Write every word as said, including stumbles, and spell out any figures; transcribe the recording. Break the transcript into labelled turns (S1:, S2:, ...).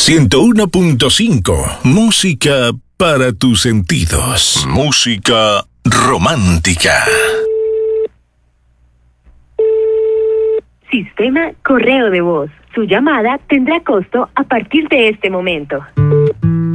S1: ciento uno punto cinco. Música para tus sentidos. Música romántica.
S2: Sistema correo de voz. Su llamada tendrá costo a partir de este momento.